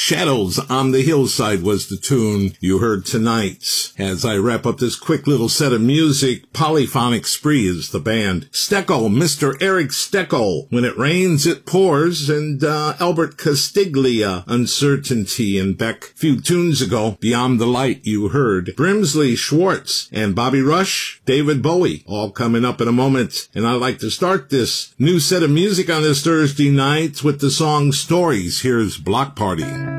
Shadows on the Hillside was the tune you heard tonight. As I wrap up this quick little set of music, Polyphonic Spree is the band. Stecco, Mr. Eric Stecco, When It Rains, It Pours, and Albert Castiglia, Uncertainty, and Beck. A few tunes ago, Beyond the Light, you heard Brimsley Schwartz and Bobby Rush, David Bowie, all coming up in a moment. And I'd like to start this new set of music on this Thursday night with the song Stories. Here's Block Party.